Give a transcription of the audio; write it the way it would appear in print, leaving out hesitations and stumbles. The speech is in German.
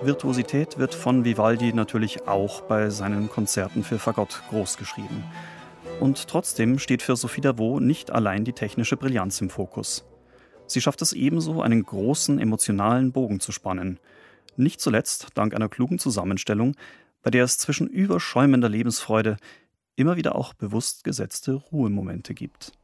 Virtuosität wird von Vivaldi natürlich auch bei seinen Konzerten für Fagott großgeschrieben. Und trotzdem steht für Sophie Davot nicht allein die technische Brillanz im Fokus. Sie schafft es ebenso, einen großen emotionalen Bogen zu spannen. Nicht zuletzt dank einer klugen Zusammenstellung, bei der es zwischen überschäumender Lebensfreude immer wieder auch bewusst gesetzte Ruhemomente gibt.